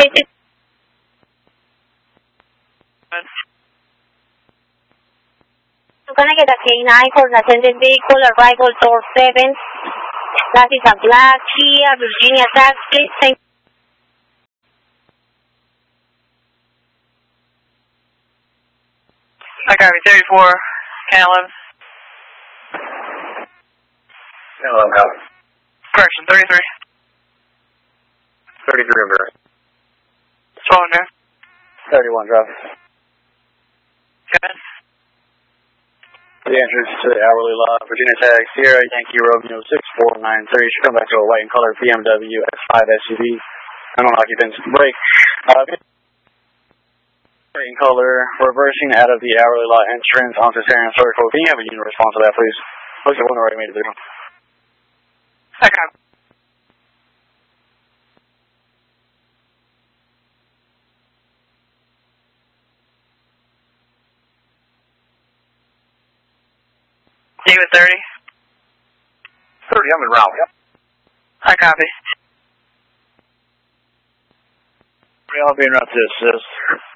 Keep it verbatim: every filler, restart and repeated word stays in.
fifty. Connected a K nine for an attended vehicle, arrival door seven. That is a black Kia Virginia tax, please. Thank you. I copy thirty-four, Can eleven. Can eleven, out. Correction, thirty-three. thirty-three, over. Swallow there. thirty-one, drop. Good. The entrance to the hourly lot, Virginia Tag, Sierra Yankee Romeo six four nine three. Should come back to a white and colored B M W X five S U V. Unknown occupants, brake. Uh, white and color, reversing out of the hourly lot entrance onto Sarah Circle. Can you have a unit response to that, please? Looks like one already made it through. I copy. David thirty. thirty, I'm in route. Yep. I copy. I'll be en route to assist.